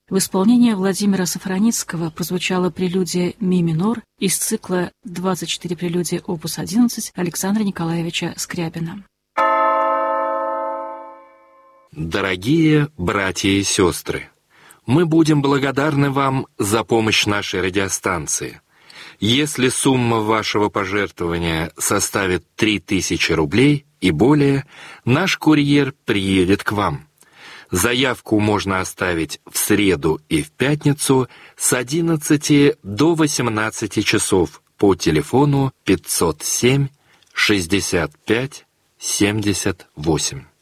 В исполнении Владимира Сафроницкого прозвучала прелюдия ми минор из цикла «24 прелюдии опус 11» Александра Николаевича Скрябина. Дорогие братья и сестры, мы будем благодарны вам за помощь нашей радиостанции. Если сумма вашего пожертвования составит 3000 рублей и более, наш курьер приедет к вам. Заявку можно оставить в среду и в пятницу с 11 до 18 часов по телефону 507 65 78.